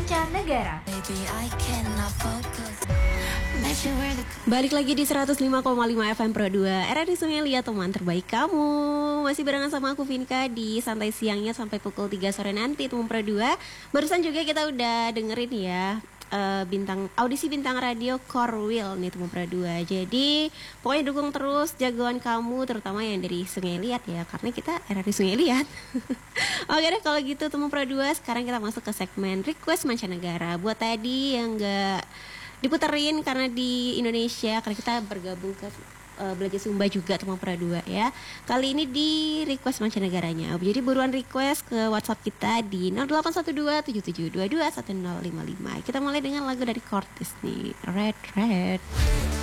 Mancanegara. Balik lagi di 105,5 FM Pro 2 RRI Sungai Liat, teman terbaik kamu. Masih barengan sama aku Vinka di santai siangnya sampai pukul 3 sore nanti, teman Pro 2. Barusan juga kita udah dengerin ya audisi bintang radio Corwil nih, teman Pro 2. Jadi pokoknya dukung terus jagoan kamu, terutama yang dari Sungai Liat ya, karena kita RRI Sungai Liat. Oke deh kalau gitu, teman Pro 2. Sekarang kita masuk ke segmen Request Mancanegara. Buat tadi yang gak diputerin karena di Indonesia, karena kita bergabung ke Belajar Sumba juga, teman Pro 2 ya. Kali ini di request mancanegaranya. Jadi buruan request ke WhatsApp kita di 081277221055. Kita mulai dengan lagu dari Cortis nih, Red Red.